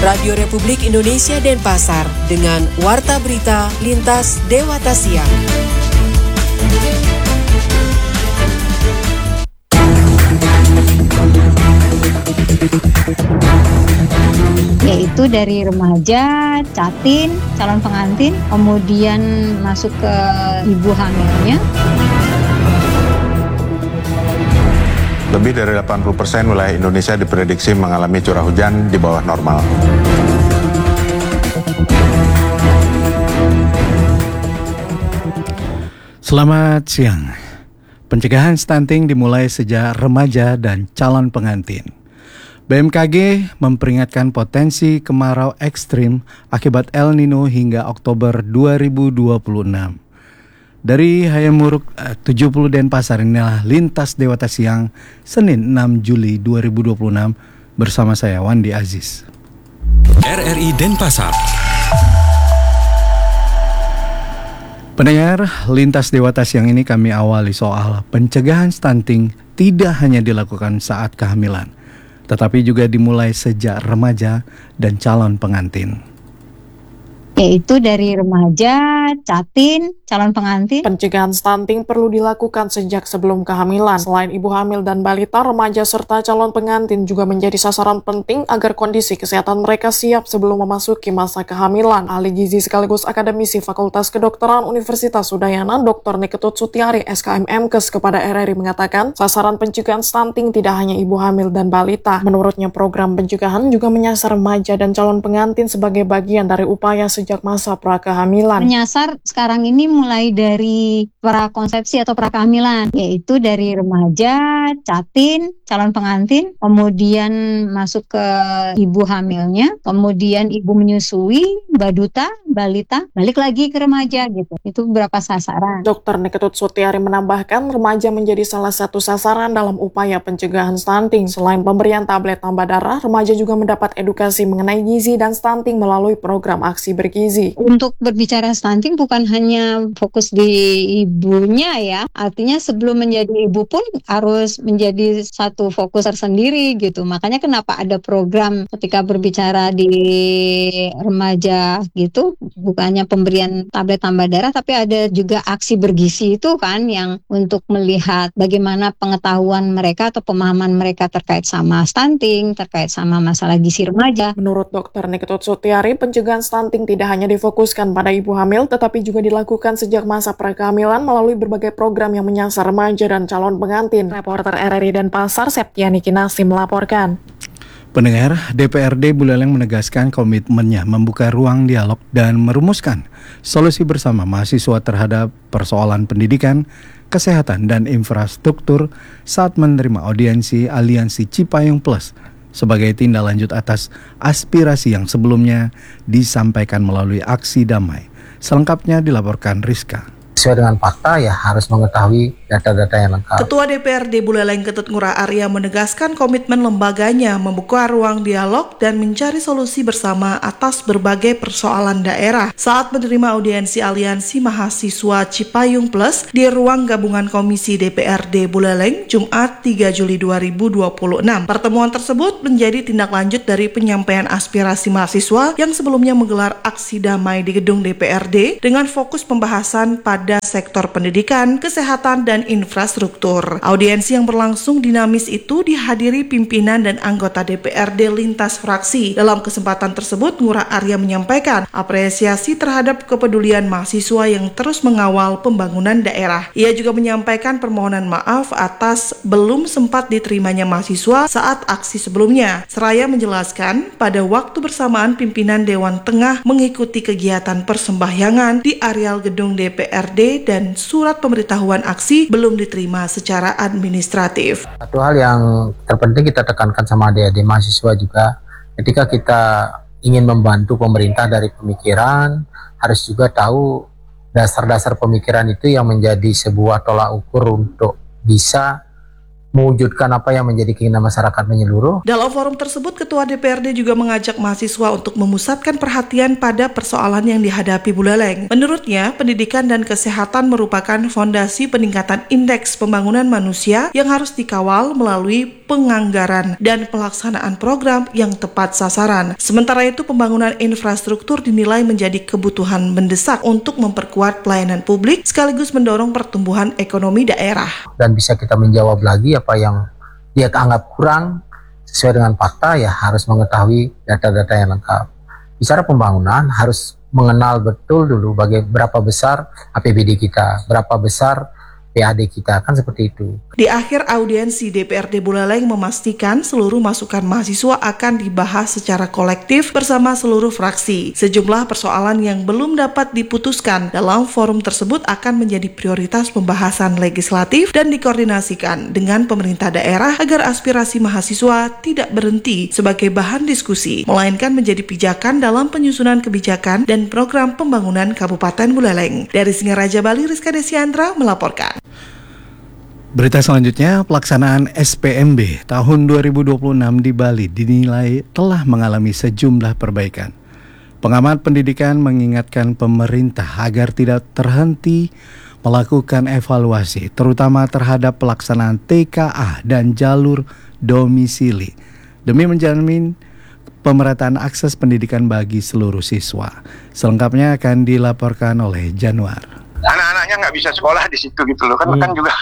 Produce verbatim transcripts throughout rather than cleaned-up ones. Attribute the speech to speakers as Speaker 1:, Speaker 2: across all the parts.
Speaker 1: Radio Republik Indonesia Denpasar dengan Warta Berita Lintas Dewata Siang.
Speaker 2: Yaitu dari remaja, catin, calon pengantin, kemudian masuk ke ibu hamilnya.
Speaker 3: Lebih dari delapan puluh persen wilayah Indonesia diprediksi mengalami curah hujan di bawah normal.
Speaker 4: Selamat siang. Pencegahan stunting dimulai sejak remaja dan calon pengantin. B M K G memperingatkan potensi kemarau ekstrim akibat El Nino hingga Oktober dua ribu dua puluh enam. Dari Hayamuruk tujuh puluh Denpasar, inilah Lintas Dewata Siang, Senin enam Juli dua ribu dua puluh enam, bersama saya Wandi Aziz.
Speaker 5: R R I Denpasar.
Speaker 4: Pendengar, Lintas Dewata Siang ini kami awali soal pencegahan stunting tidak hanya dilakukan saat kehamilan, tetapi juga dimulai sejak remaja dan calon pengantin.
Speaker 2: Yaitu dari remaja, catin, calon pengantin.
Speaker 6: Pencegahan stunting perlu dilakukan sejak sebelum kehamilan. Selain ibu hamil dan balita, remaja serta calon pengantin juga menjadi sasaran penting agar kondisi kesehatan mereka siap sebelum memasuki masa kehamilan. Ahli gizi sekaligus akademisi Fakultas Kedokteran Universitas Udayana, Doktor Niketut Sutiari, S K M M Kes kepada R R I mengatakan, sasaran pencegahan stunting tidak hanya ibu hamil dan balita. Menurutnya, program pencegahan juga menyasar remaja dan calon pengantin sebagai bagian dari upaya sejak masa prakehamilan.
Speaker 2: Menyasar sekarang ini mulai dari prakonsepsi atau prakehamilan, yaitu dari remaja, catin, calon pengantin, kemudian masuk ke ibu hamilnya, kemudian ibu menyusui, baduta, balita, balik lagi ke remaja gitu. Itu berapa sasaran.
Speaker 6: Dokter Niketut Sutiari menambahkan, remaja menjadi salah satu sasaran dalam upaya pencegahan stunting. Selain pemberian tablet tambah darah, remaja juga mendapat edukasi mengenai gizi dan stunting melalui program aksi bergizi.
Speaker 2: Untuk berbicara stunting bukan hanya fokus di ibunya ya, artinya sebelum menjadi ibu pun harus menjadi satu fokus tersendiri gitu. Makanya kenapa ada program ketika berbicara di remaja gitu, bukannya pemberian tablet tambah darah, tapi ada juga aksi bergizi itu kan, yang untuk melihat bagaimana pengetahuan mereka atau pemahaman mereka terkait sama stunting, terkait sama masalah gizi remaja.
Speaker 6: Menurut Dokter Niketut Sutiari, pencegahan stunting tidak hanya difokuskan pada ibu hamil, tetapi juga dilakukan sejak masa prakehamilan melalui berbagai program yang menyasar remaja dan calon pengantin. Reporter R R I Denpasar, Septiani Kinasi melaporkan.
Speaker 4: Pendengar, D P R D Buleleng menegaskan komitmennya membuka ruang dialog dan merumuskan solusi bersama mahasiswa terhadap persoalan pendidikan, kesehatan, dan infrastruktur saat menerima audiensi Aliansi Cipayung Plus sebagai tindak lanjut atas aspirasi yang sebelumnya disampaikan melalui aksi damai. Selengkapnya dilaporkan Rizka.
Speaker 7: Sesuai dengan fakta ya harus mengetahui data-data yang lengkap.
Speaker 8: Ketua D P R D Buleleng Ketut Ngurah Arya menegaskan komitmen lembaganya membuka ruang dialog dan mencari solusi bersama atas berbagai persoalan daerah saat menerima audiensi Aliansi Mahasiswa Cipayung Plus di ruang gabungan Komisi D P R D Buleleng Jumat tiga Juli dua ribu dua puluh enam. Pertemuan tersebut menjadi tindak lanjut dari penyampaian aspirasi mahasiswa yang sebelumnya menggelar aksi damai di gedung D P R D dengan fokus pembahasan pada pada sektor pendidikan, kesehatan, dan infrastruktur. Audiensi yang berlangsung dinamis itu dihadiri pimpinan dan anggota D P R D lintas fraksi. Dalam kesempatan tersebut, Ngurah Arya menyampaikan apresiasi terhadap kepedulian mahasiswa yang terus mengawal pembangunan daerah. Ia juga menyampaikan permohonan maaf atas belum sempat diterimanya mahasiswa saat aksi sebelumnya. Seraya menjelaskan, pada waktu bersamaan pimpinan Dewan Tengah mengikuti kegiatan persembahyangan di areal gedung D P R D dan surat pemberitahuan aksi belum diterima secara administratif.
Speaker 7: Satu hal yang terpenting kita tekankan sama adik-adik mahasiswa juga, ketika kita ingin membantu pemerintah dari pemikiran, harus juga tahu dasar-dasar pemikiran itu yang menjadi sebuah tolak ukur untuk bisa mewujudkan apa yang menjadi keinginan masyarakat menyeluruh.
Speaker 8: Dalam forum tersebut, Ketua D P R D juga mengajak mahasiswa untuk memusatkan perhatian pada persoalan yang dihadapi Buleleng. Menurutnya, pendidikan dan kesehatan merupakan fondasi peningkatan indeks pembangunan manusia yang harus dikawal melalui penganggaran dan pelaksanaan program yang tepat sasaran. Sementara itu, pembangunan infrastruktur dinilai menjadi kebutuhan mendesak untuk memperkuat pelayanan publik sekaligus mendorong pertumbuhan ekonomi daerah.
Speaker 7: Dan bisa kita menjawab lagi apa yang dia anggap kurang sesuai dengan fakta, ya harus mengetahui data-data yang lengkap. Bicara pembangunan harus mengenal betul dulu bagaimana berapa besar A P B D kita, berapa besar P A D kita, kan seperti itu.
Speaker 8: Di akhir audiensi, D P R D Buleleng memastikan seluruh masukan mahasiswa akan dibahas secara kolektif bersama seluruh fraksi. Sejumlah persoalan yang belum dapat diputuskan dalam forum tersebut akan menjadi prioritas pembahasan legislatif dan dikoordinasikan dengan pemerintah daerah agar aspirasi mahasiswa tidak berhenti sebagai bahan diskusi, melainkan menjadi pijakan dalam penyusunan kebijakan dan program pembangunan Kabupaten Buleleng. Dari Singaraja, Bali, Rizka Desiandra melaporkan.
Speaker 4: Berita selanjutnya, pelaksanaan S P M B tahun dua ribu dua puluh enam di Bali dinilai telah mengalami sejumlah perbaikan. Pengamat pendidikan mengingatkan pemerintah agar tidak terhenti melakukan evaluasi, terutama terhadap pelaksanaan T K A dan jalur domisili, demi menjamin pemerataan akses pendidikan bagi seluruh siswa. Selengkapnya akan dilaporkan oleh Januar.
Speaker 9: Anak-anaknya nggak bisa sekolah di situ gitu loh, kan hmm. kan juga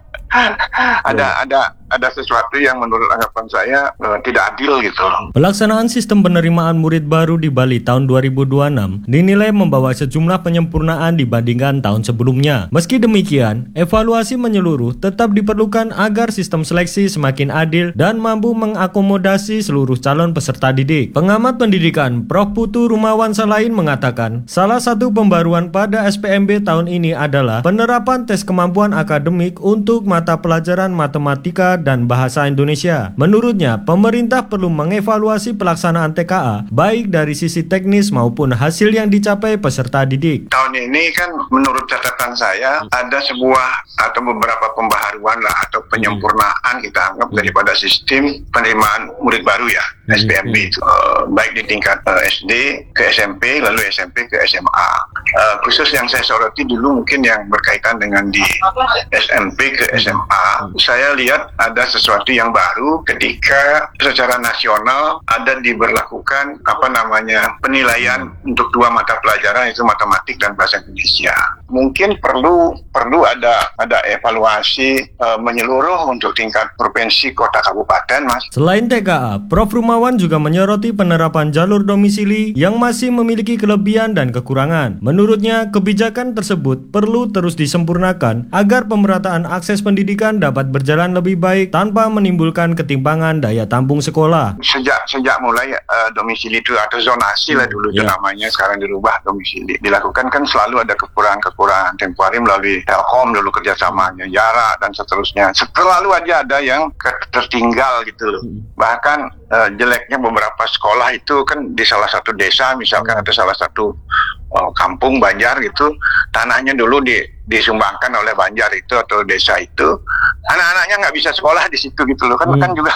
Speaker 9: ada ada ada sesuatu yang menurut anggapan saya uh, tidak adil gitu.
Speaker 10: Pelaksanaan sistem penerimaan murid baru di Bali tahun dua ribu dua puluh enam dinilai membawa sejumlah penyempurnaan dibandingkan tahun sebelumnya. Meski demikian, evaluasi menyeluruh tetap diperlukan agar sistem seleksi semakin adil dan mampu mengakomodasi seluruh calon peserta didik. Pengamat pendidikan Profesor Putu Rumawan Salain mengatakan, salah satu pembaruan pada S P M B tahun ini adalah penerapan tes kemampuan akademik untuk mata pelajaran matematika dan bahasa Indonesia. Menurutnya, pemerintah perlu mengevaluasi pelaksanaan T K A baik dari sisi teknis maupun hasil yang dicapai peserta didik.
Speaker 9: Tahun ini kan menurut catatan saya ada sebuah atau beberapa pembaharuan lah atau penyempurnaan kita anggap daripada sistem penerimaan murid baru ya, S P M B itu. Uh, baik di tingkat uh, S D ke S M P lalu S M P ke S M A. Uh, khusus yang saya soroti dulu mungkin yang berkaitan dengan di S M P ke S M A. Saya lihat ada sesuatu yang baru ketika secara nasional ada diberlakukan apa namanya penilaian untuk dua mata pelajaran, yaitu matematik dan bahasa Indonesia. Mungkin perlu perlu ada ada evaluasi uh, menyeluruh untuk tingkat provinsi, kota, kabupaten, Mas.
Speaker 10: Selain T K A, Profesor Rumawan juga menyoroti penerapan jalur domisili yang masih memiliki kelebihan dan kekurangan. Menurutnya, kebijakan tersebut perlu terus disempurnakan agar pemerataan akses pendidikan dapat berjalan lebih baik tanpa menimbulkan ketimpangan daya tampung sekolah.
Speaker 9: Sejak sejak mulai uh, domisili itu atau zonasi lah dulu itu yeah. namanya, sekarang dirubah domisili. Dilakukan kan selalu ada kekurangan-kekurangan temporer melalui Telkom dulu kerjasamanya, jarak dan seterusnya. Selalu aja ada yang tertinggal gitu loh. Bahkan uh, jeleknya beberapa sekolah itu kan di salah satu desa, misalkan ada salah satu uh, kampung Banjar gitu, tanahnya dulu di disumbangkan oleh Banjar itu atau desa itu, anak-anaknya nggak bisa sekolah di situ gitu loh, kan hmm. kan juga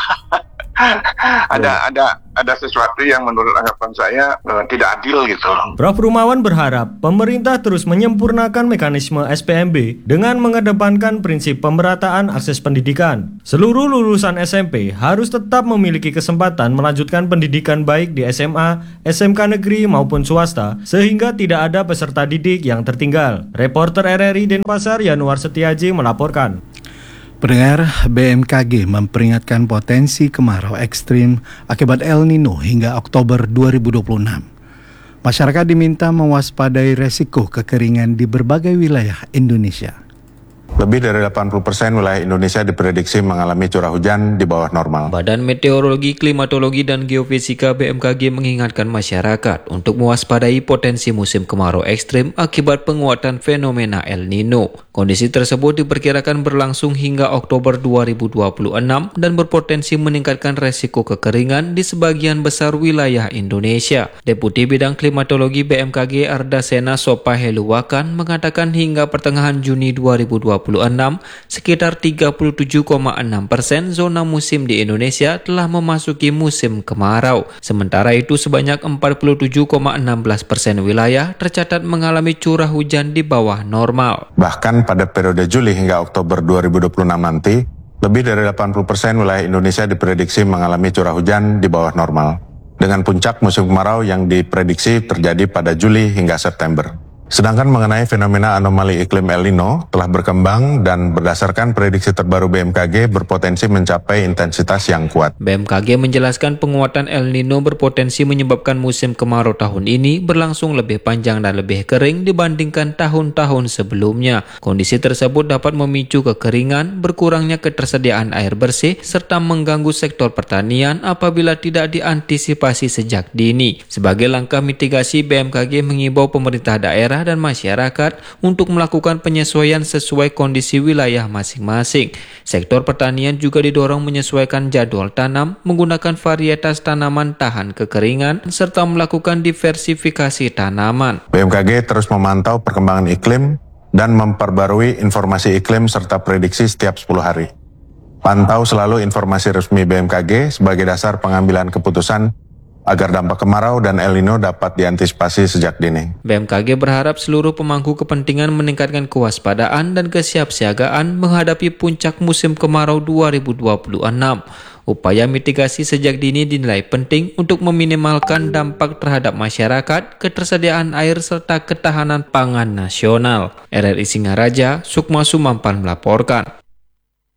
Speaker 9: ada ada ada sesuatu yang menurut anggapan saya uh, tidak adil gitu.
Speaker 10: Profesor Rumawan berharap pemerintah terus menyempurnakan mekanisme S P M B dengan mengedepankan prinsip pemerataan akses pendidikan. Seluruh lulusan S M P harus tetap memiliki kesempatan melanjutkan pendidikan baik di S M A, S M K negeri maupun swasta, sehingga tidak ada peserta didik yang tertinggal. Reporter R R I Denpasar Januar Setiaji melaporkan.
Speaker 4: Pendengar, B M K G memperingatkan potensi kemarau ekstrim akibat El Nino hingga Oktober dua ribu dua puluh enam. Masyarakat diminta mewaspadai resiko kekeringan di berbagai wilayah Indonesia.
Speaker 3: Lebih dari delapan puluh persen wilayah Indonesia diprediksi mengalami curah hujan di bawah normal.
Speaker 11: Badan Meteorologi, Klimatologi, dan Geofisika B M K G mengingatkan masyarakat untuk mewaspadai potensi musim kemarau ekstrim akibat penguatan fenomena El Nino. Kondisi tersebut diperkirakan berlangsung hingga Oktober dua ribu dua puluh enam dan berpotensi meningkatkan resiko kekeringan di sebagian besar wilayah Indonesia. Deputi Bidang Klimatologi B M K G Ardasena Sopaheluwakan mengatakan hingga pertengahan Juni dua ribu dua puluh enam, sekitar tiga puluh tujuh koma enam persen zona musim di Indonesia telah memasuki musim kemarau. Sementara itu sebanyak empat puluh tujuh koma enam belas persen wilayah tercatat mengalami curah hujan di bawah normal.
Speaker 3: Bahkan pada periode Juli hingga Oktober dua ribu dua puluh enam nanti, Lebih dari delapan puluh persen wilayah Indonesia diprediksi mengalami curah hujan di bawah normal, dengan puncak musim kemarau yang diprediksi terjadi pada Juli hingga September. Sedangkan mengenai fenomena anomali iklim El Nino telah berkembang dan berdasarkan prediksi terbaru B M K G berpotensi mencapai intensitas yang kuat.
Speaker 11: B M K G menjelaskan penguatan El Nino berpotensi menyebabkan musim kemarau tahun ini berlangsung lebih panjang dan lebih kering dibandingkan tahun-tahun sebelumnya. Kondisi tersebut dapat memicu kekeringan, berkurangnya ketersediaan air bersih, serta mengganggu sektor pertanian apabila tidak diantisipasi sejak dini. Sebagai langkah mitigasi, B M K G mengimbau pemerintah daerah dan masyarakat untuk melakukan penyesuaian sesuai kondisi wilayah masing-masing. Sektor pertanian juga didorong menyesuaikan jadwal tanam, menggunakan varietas tanaman tahan kekeringan, serta melakukan diversifikasi tanaman.
Speaker 3: B M K G terus memantau perkembangan iklim dan memperbarui informasi iklim serta prediksi setiap sepuluh hari. Pantau selalu informasi resmi B M K G sebagai dasar pengambilan keputusan agar dampak kemarau dan El Nino dapat diantisipasi sejak dini.
Speaker 11: B M K G berharap seluruh pemangku kepentingan meningkatkan kewaspadaan dan kesiapsiagaan menghadapi puncak musim kemarau dua ribu dua puluh enam. Upaya mitigasi sejak dini dinilai penting untuk meminimalkan dampak terhadap masyarakat, ketersediaan air, serta ketahanan pangan nasional. R R I Singaraja, Sukma Sumampan melaporkan.